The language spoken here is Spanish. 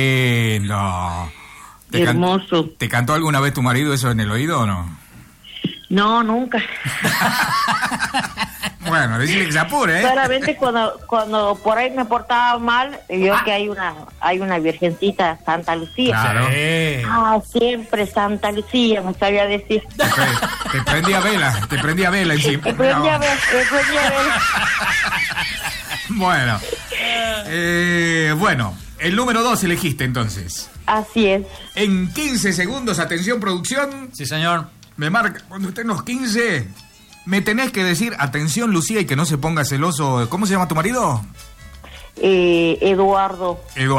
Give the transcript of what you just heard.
No. Hermoso. ¿Te cantó alguna vez tu marido eso en el oído o no? No, nunca. Bueno, decirle que se apure, ¿eh? Solamente cuando por ahí me portaba mal, vio que hay una virgencita, Santa Lucía. Claro. Siempre Santa Lucía, me sabía decir. Te prendía vela encima. Me prendía vela. Bueno, el número 2 elegiste entonces. Así es. En 15 segundos, atención producción. Sí, señor. Me marca, cuando estén los 15, me tenés que decir, atención Lucía, y que no se ponga celoso. ¿Cómo se llama tu marido? Eduardo.